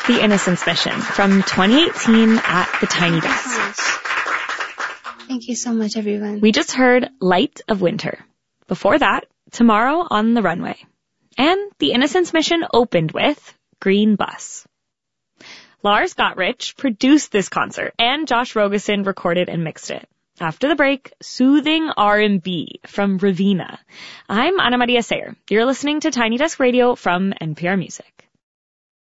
The Innocence Mission from 2018 at the Tiny Desk. Thank you so much, everyone. We just heard Light of Winter. Before that, Tomorrow on the Runway. And the Innocence Mission opened with Green Bus. Lars Gottrich produced this concert, and Josh Rogosin recorded and mixed it. After the break, soothing R&B from Raveena. I'm Ana Maria Sayer. You're listening to Tiny Desk Radio from NPR Music.